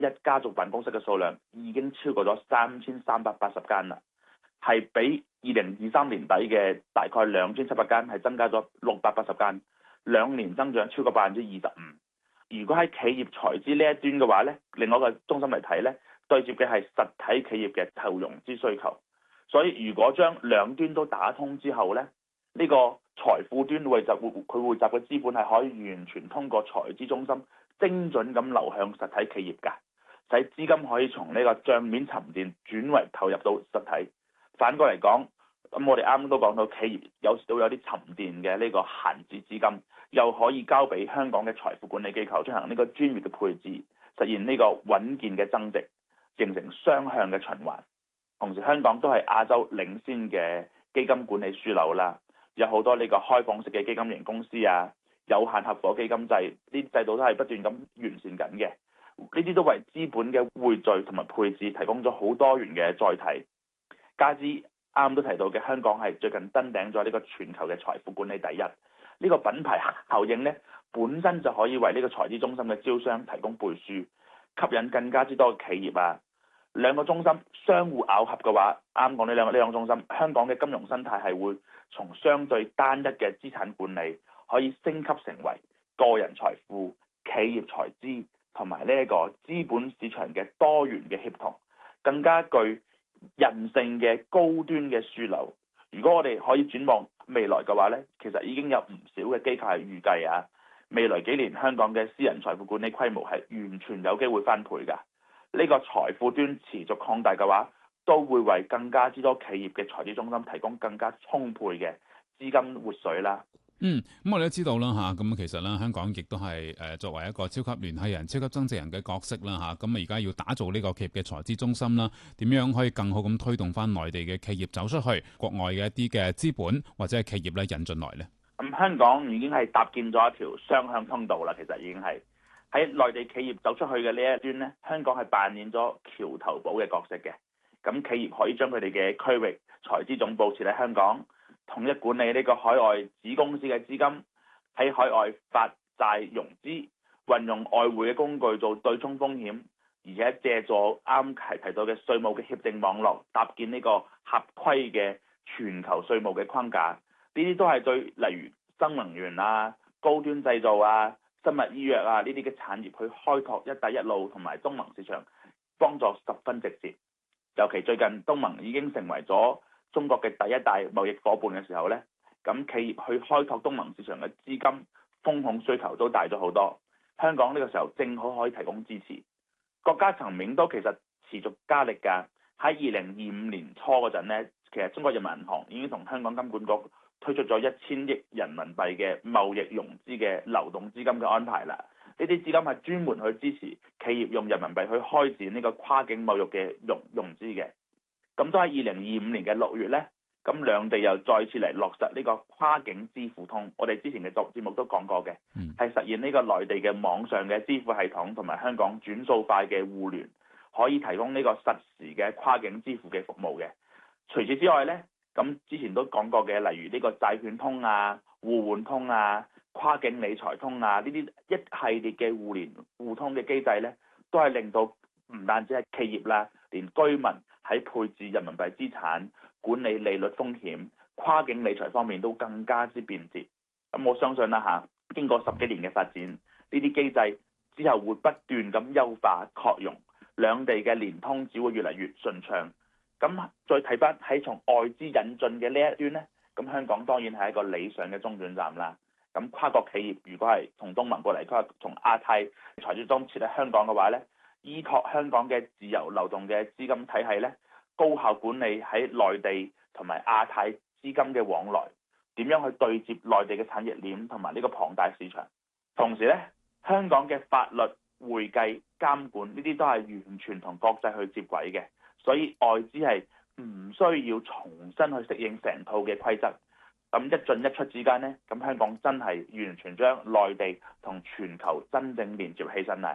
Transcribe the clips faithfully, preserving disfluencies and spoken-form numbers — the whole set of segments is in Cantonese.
一家族辦公室嘅數量已經超過咗三千三百八十間啦，係比二零二三年底嘅大概兩千七百間係增加咗六百八十間，兩年增長超過百分之二十五。如果喺企業財資呢一端嘅話呢，另外一個中心嚟睇呢，對接嘅係實體企業嘅投融資需求。所以如果將兩端都打通之後呢，呢個財富端匯集佢匯集嘅資本係可以完全通過財資中心精準咁流向實體企業㗎，使資金可以從呢個帳面沉澱轉為投入到實體。反過嚟講，咁我哋啱啱都講到企業有時都有啲沉澱嘅呢個閒置資金，又可以交俾香港嘅財富管理機構進行呢個專業嘅配置，實現呢個穩健嘅增值，形成雙向嘅循環。同時香港都係亞洲領先嘅基金管理樞紐啦，有好多呢個開放式嘅基金型公司啊，有限合夥基金制，呢啲制度都係不斷咁完善緊嘅。呢啲都為資本嘅匯聚同埋配置提供咗好多元嘅載體。加之啱啱都提到嘅，香港係最近登頂咗呢個全球嘅財富管理第一，呢、這個品牌效應呢，本身就可以為呢個財資中心嘅招商提供背書，吸引更加之多嘅企業啊。兩個中心相互咬合嘅話，啱講呢兩個呢兩個中心，香港嘅金融生態係會從相對單一嘅資產管理，可以升級成為個人財富、企業財資同埋呢一個資本市場嘅多元嘅協同，更加具人性嘅高端嘅樞紐。如果我哋可以展望未來嘅話呢，其實已經有唔少嘅機構係預計啊，未來幾年香港嘅私人財富管理規模係完全有機會翻倍㗎。呢個財富端持續擴大嘅話，都會為更加之多企業嘅財資中心提供更加充沛嘅資金活水啦。 嗯，咁我哋都知道啦嚇，咁其實咧香港亦都係誒作為一個超級聯繫人、超級增值人嘅角色啦嚇，咁啊而家要打造呢個企業嘅財資中心啦，點樣可以更好咁推動翻內地嘅企業走出去，國外嘅一啲嘅資本或者係企業咧引進來呢？ 咁、嗯、香港已經係搭建咗一條雙向通道啦，其實已經係。喺內地企業走出去嘅呢一端呢，香港係扮演咗橋頭堡嘅角色嘅。咁企業可以將佢哋嘅區域財資總部設喺香港，統一管理呢個海外子公司嘅資金，喺海外發債融資，運用外匯嘅工具做對沖風險，而且借助啱提提到嘅稅務嘅協定網絡，搭建呢個合規嘅全球稅務嘅框架。呢啲都係對例如新能源啊、高端製造啊、生物醫藥啊呢啲嘅產業去開拓一帶一路同埋東盟市場，幫助十分直接。尤其最近東盟已經成為咗中國嘅第一大貿易夥伴嘅時候呢，咁企業去開拓東盟市場嘅資金風控需求都大咗好多。香港呢個時候正好可以提供支持。國家層面都其實持續加力㗎。喺二零二五年初嗰陣呢，其實中國人民銀行已經同香港金管局推出咗一千億人民幣嘅貿易融資嘅流動資金嘅安排啦。呢啲資金係專門去支持企業用人民幣去開展呢個跨境貿易嘅融融資嘅。咁都喺二零二五年嘅六月呢，咁兩地又再次嚟落實呢個跨境支付通。我哋之前嘅節節目都講過嘅，係實現呢個內地嘅網上嘅支付系統同埋香港轉數快嘅互聯，可以提供呢個實時嘅跨境支付嘅服務嘅。除此之外呢，咁之前都講過嘅，例如呢個債券通啊、互換通啊、跨境理財通啊，呢啲一系列嘅互聯互通嘅機制呢，都係令到唔單止係企業啦，連居民喺配置人民幣資產、管理利率風險、跨境理財方面都更加之便捷。咁我相信啦嚇，經過十幾年嘅發展，呢啲機制之後會不斷咁優化擴容，兩地嘅聯通只會越嚟越順暢。咁再睇翻喺從外資引進嘅呢一端呢，咁香港當然係一個理想嘅中轉站啦。咁跨國企業如果係從東盟過嚟，佢話從亞太財資中心設喺香港嘅話呢，依託香港嘅自由流動嘅資金體系呢，高效管理喺內地同埋亞太資金嘅往來，點樣去對接內地嘅產業鏈同埋呢個龐大市場。同時呢，香港嘅法律、會計、監管呢啲都係完全同國際去接軌嘅。所以外資係唔需要重新去適應成套嘅規則，咁一進一出之間呢，咁香港真係完全將內地同全球真正連接起身啦。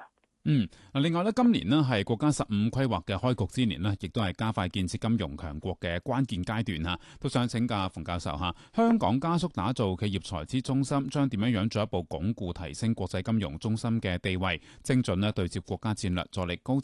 嗯，嗱，另外咧，今年呢係國家十五規劃嘅開局之年呢，亦都係加快建設金融強國嘅關鍵階段嚇。都想請教馮教授嚇，香港加速打造企業財資中心，將點樣樣進一步鞏固提升國際金融中心嘅地位，精準呢對接國家戰略，助力高